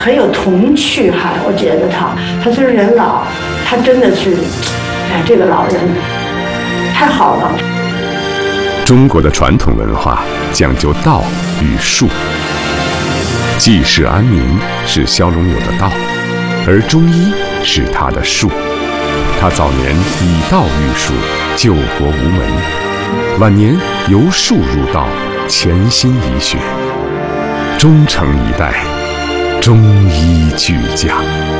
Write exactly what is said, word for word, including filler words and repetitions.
很有童趣哈。我觉得他，他虽然人老，他真的是，哎，这个老人太好了。 中国的传统文化讲究道与术，济世安民是萧龙友的道，而中医是他的术。他早年以道御术，救国无门，晚年由术入道，潜心医学，终成一代中医巨匠。